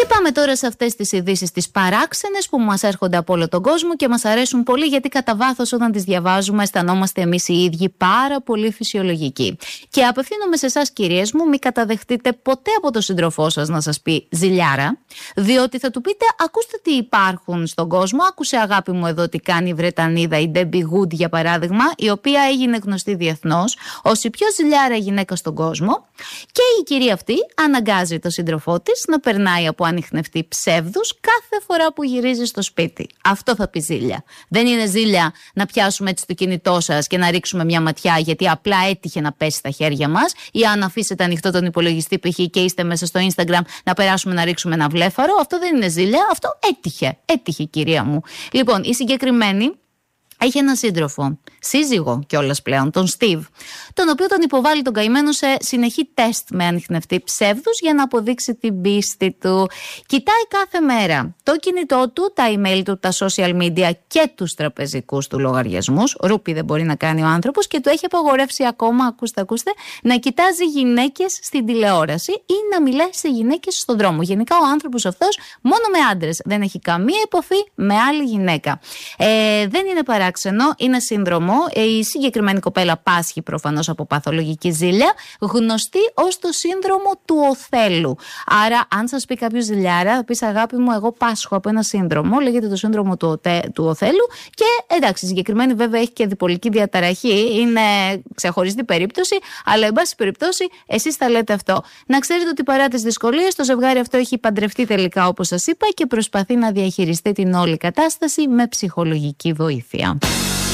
Και πάμε τώρα σε αυτές τις ειδήσεις τις παράξενες που μας έρχονται από όλο τον κόσμο και μας αρέσουν πολύ, γιατί κατά βάθος όταν τις διαβάζουμε αισθανόμαστε εμείς οι ίδιοι πάρα πολύ φυσιολογικοί. Και απευθύνομαι σε εσάς, κυρίες μου, μην καταδεχτείτε ποτέ από τον σύντροφό σας να σας πει ζηλιάρα, διότι θα του πείτε: ακούστε τι υπάρχουν στον κόσμο. Άκουσε, αγάπη μου, εδώ τι κάνει η Βρετανίδα, η Debbie Wood για παράδειγμα, η οποία έγινε γνωστή διεθνώς ως η πιο ζηλιάρα γυναίκα στον κόσμο. Και η κυρία αυτή αναγκάζει τον σύντροφό της να περνάει από ανιχνευτή ψεύδους κάθε φορά που γυρίζει στο σπίτι. Αυτό θα πει ζήλια. Δεν είναι ζήλια να πιάσουμε έτσι το κινητό σας και να ρίξουμε μια ματιά γιατί απλά έτυχε να πέσει στα χέρια μας, ή αν αφήσετε ανοιχτό τον υπολογιστή π.χ. και είστε μέσα στο Instagram να περάσουμε να ρίξουμε ένα βλέφαρο. Αυτό δεν είναι ζήλια, αυτό έτυχε. Έτυχε, κυρία μου. Λοιπόν, η συγκεκριμένη έχει ένα σύντροφο, σύζυγο κιόλας πλέον, τον Steve, τον οποίο τον υποβάλλει τον καημένο σε συνεχή τεστ με ανιχνευτή ψεύδους για να αποδείξει την πίστη του. Κοιτάει κάθε μέρα το κινητό του, τα email του, τα social media και τους τραπεζικούς του λογαριασμούς. Ρούπι δεν μπορεί να κάνει ο άνθρωπος, και του έχει απαγορεύσει ακόμα, ακούστε, να κοιτάζει γυναίκες στην τηλεόραση ή να μιλάει σε γυναίκες στον δρόμο. Γενικά ο άνθρωπος αυτός μόνο με άντρες, δεν έχει καμία επαφή με άλλη γυναίκα. Δεν είναι παράξενο, είναι σύνδρομο. Η συγκεκριμένη κοπέλα πάσχει προφανώς από παθολογική ζήλια, γνωστή ως το σύνδρομο του Οθέλου. Άρα, αν σας πει κάποιος ζηλιάρα, θα πεις: αγάπη μου, εγώ πάσχω από ένα σύνδρομο, λέγεται το σύνδρομο του Οθέλου. Και εντάξει, η συγκεκριμένη βέβαια έχει και διπολική διαταραχή, είναι ξεχωριστή περίπτωση, αλλά εν πάση περιπτώσει, εσείς θα λέτε αυτό. Να ξέρετε ότι παρά τις δυσκολίες, το ζευγάρι αυτό έχει παντρευτεί τελικά, όπως σας είπα, και προσπαθεί να διαχειριστεί την όλη κατάσταση με ψυχολογική βοήθεια.